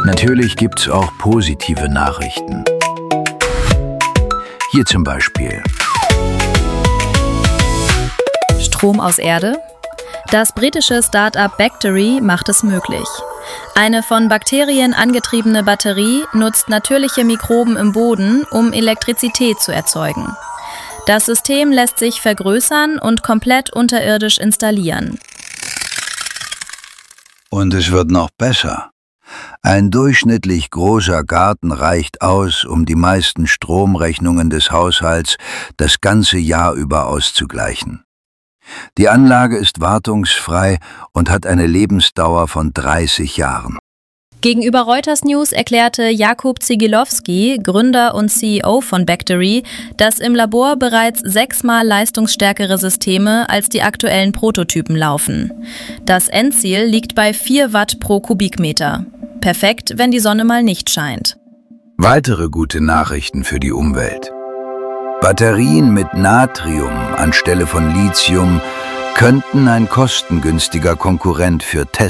Natürlich gibt's auch positive Nachrichten. Hier zum Beispiel. Strom aus Erde? Das britische Start-up Bactery macht es möglich. Eine von Bakterien angetriebene Batterie nutzt natürliche Mikroben im Boden, um Elektrizität zu erzeugen. Das System lässt sich vergrößern und komplett unterirdisch installieren. Und es wird noch besser. Ein durchschnittlich großer Garten reicht aus, um die meisten Stromrechnungen des Haushalts das ganze Jahr über auszugleichen. Die Anlage ist wartungsfrei und hat eine Lebensdauer von 30 Jahren. Gegenüber Reuters News erklärte Jakub Zigilowski, Gründer und CEO von Bactery, dass im Labor bereits 6-mal leistungsstärkere Systeme als die aktuellen Prototypen laufen. Das Endziel liegt bei 4 Watt pro Kubikmeter. Perfekt, wenn die Sonne mal nicht scheint. Weitere gute Nachrichten für die Umwelt. Batterien mit Natrium anstelle von Lithium könnten ein kostengünstiger Konkurrent für Tesla